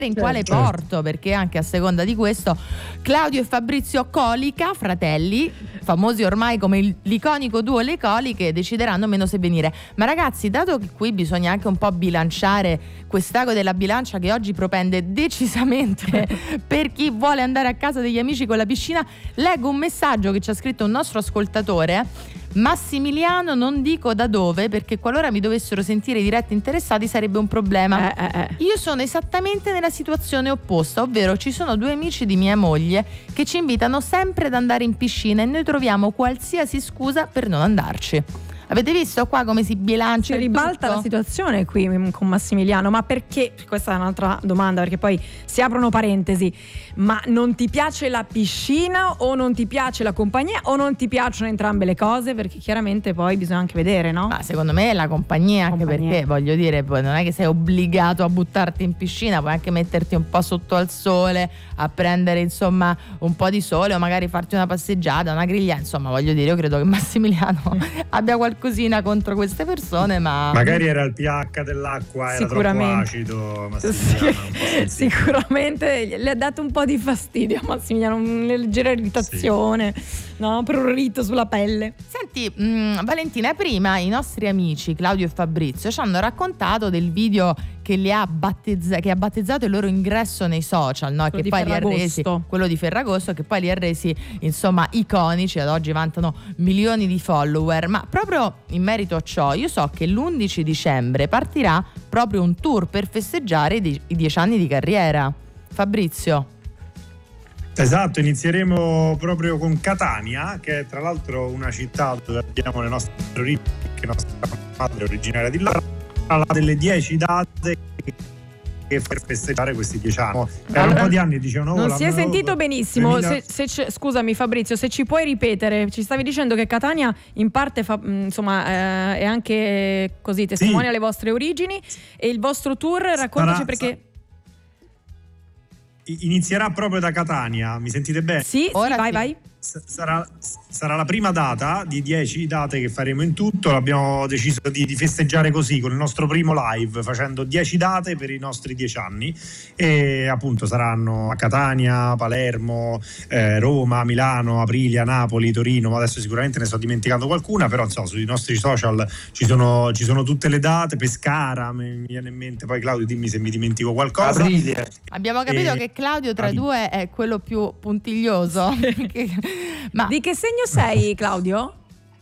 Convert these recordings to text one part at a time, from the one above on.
in quale porto, perché anche a seconda di questo Claudio e Fabrizio Colica, fratelli, famosi ormai come l'iconico duo Le Coliche, decideranno meno se venire. Ma ragazzi, dato che qui bisogna anche un po' bilanciare quest'ago della bilancia che oggi propende decisamente per chi vuole andare a casa degli amici con la piscina, leggo un messaggio che ci ha scritto un nostro ascoltatore. Massimiliano, non dico da dove, perché qualora mi dovessero sentire diretti interessati sarebbe un problema. Io sono esattamente nella situazione opposta, ovvero ci sono due amici di mia moglie che ci invitano sempre ad andare in piscina e noi troviamo qualsiasi scusa per non andarci. Avete visto qua come si bilancia? Ribalta la situazione qui con Massimiliano, ma perché? Questa è un'altra domanda, perché poi si aprono parentesi. Ma non ti piace la piscina o non ti piace la compagnia o non ti piacciono entrambe le cose? Perché chiaramente poi bisogna anche vedere, no? Ma secondo me è la compagnia, anche perché voglio dire, poi non è che sei obbligato a buttarti in piscina, puoi anche metterti un po' sotto al sole, a prendere insomma un po' di sole o magari farti una passeggiata, una griglia, insomma voglio dire, io credo che Massimiliano abbia qualcosina contro queste persone, ma magari era il pH dell'acqua, era troppo acido, sicuramente le ha dato un po' di fastidio a Massimiliano, una leggera irritazione, no? Prurito sulla pelle. Senti, Valentina, prima i nostri amici Claudio e Fabrizio ci hanno raccontato del video che li ha che ha battezzato il loro ingresso nei social, no? Che poi li ha resi, quello di Ferragosto, che poi li ha resi insomma iconici, ad oggi vantano milioni di follower. Ma proprio in merito a ciò, io so che l'11 dicembre partirà proprio un tour per festeggiare i 10 anni di carriera. Fabrizio. Esatto, inizieremo proprio con Catania, che è tra l'altro una città dove abbiamo le nostre origini, che nostra madre è originaria di là, delle 10 date che per festeggiare questi 10 anni. Per un po' di anni dicevano non si è sentito benissimo. Scusami Fabrizio, se ci puoi ripetere, ci stavi dicendo che Catania in parte è anche così testimonia le vostre origini e il vostro tour, raccontaci perché inizierà proprio da Catania. Mi sentite bene? Sì, vai. Sarà la prima data di 10 date che faremo in tutto. Abbiamo deciso di festeggiare così, con il nostro primo live, facendo 10 date per i nostri 10 anni, e appunto saranno a Catania, Palermo, Roma, Milano, Aprilia, Napoli, Torino, ma adesso sicuramente ne sto dimenticando qualcuna, però insomma sui nostri social ci sono tutte le date. Pescara mi viene in mente, poi Claudio dimmi se mi dimentico qualcosa. Aprilia. Abbiamo capito che Claudio tra due è quello più puntiglioso. Ma di che segno sei, Claudio?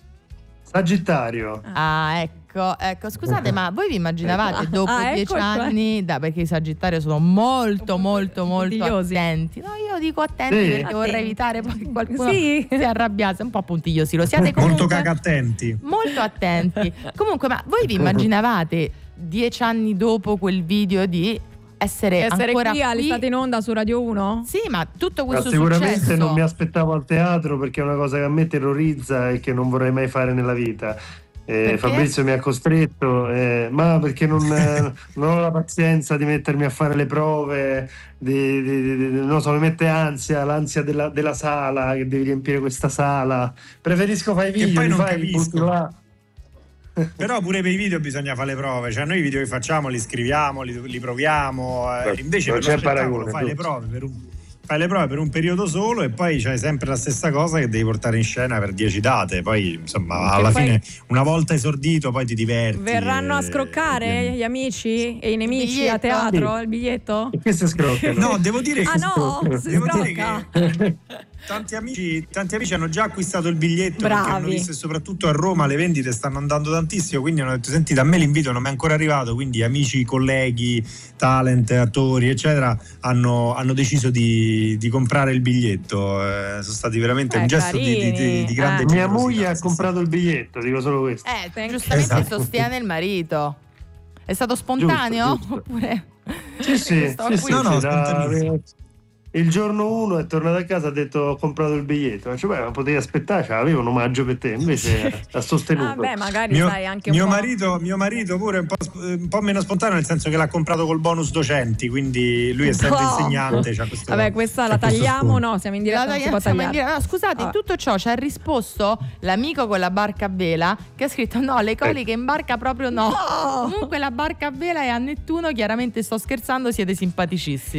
Sagittario. Ecco, scusate, ma voi vi immaginavate dopo 10 anni, perché i Sagittario sono molto attenti. No, io dico attenti perché vorrei evitare poi che qualcuno si arrabbiasse, un po' puntigliosi. Lo siate comunque molto attenti. Molto attenti. Comunque, ma voi vi immaginavate 10 anni dopo quel video di essere ancora qui all'estate in onda su Radio 1? Sì, ma tutto questo sicuramente successo non mi aspettavo al teatro, perché è una cosa che a me terrorizza e che non vorrei mai fare nella vita. Fabrizio mi ha costretto, ma perché non ho la pazienza di mettermi a fare le prove, non so, mi mette l'ansia della sala, che devi riempire questa sala. Preferisco fare i video, che poi non fai capisco là. Però pure per i video bisogna fare le prove, cioè noi i video che facciamo li scriviamo, li proviamo, invece per lo spettacolo fai le prove per un periodo solo e poi c'hai sempre la stessa cosa che devi portare in scena per 10 date, poi insomma alla fine una volta esordito poi ti diverti. Verranno a scroccare gli amici e i nemici a teatro il biglietto? E che si scroccano? No, devo dire che si scrocca. Tanti amici hanno già acquistato il biglietto. Bravi. Perché hanno visto, e soprattutto a Roma le vendite stanno andando tantissimo, quindi hanno detto: senti, da me l'invito non mi è ancora arrivato, quindi amici, colleghi, talent, attori eccetera hanno deciso di comprare il biglietto. Sono stati veramente un gesto di grande mia moglie ha comprato il biglietto, dico solo questo. Giustamente sostiene il marito. È stato spontaneo? Giusto. Oppure sì, spontaneo. Il giorno 1 è tornato a casa, ha detto ho comprato il biglietto. Cioè, beh, ma potevi aspettare, cioè, avevo un omaggio per te, invece ha sostenuto. Beh, magari sai anche un mio po'. mio marito pure un po' meno spontaneo, nel senso che l'ha comprato col bonus docenti, quindi lui essendo insegnante c'ha questo, vabbè, questa la tagliamo, no, siamo in diretta, non si può tagliare. No, scusate, in tutto ciò ci ha risposto l'amico con la barca a vela che ha scritto no, le coliche in barca proprio no. Comunque la barca a vela è a Nettuno, chiaramente sto scherzando, siete simpaticissimi.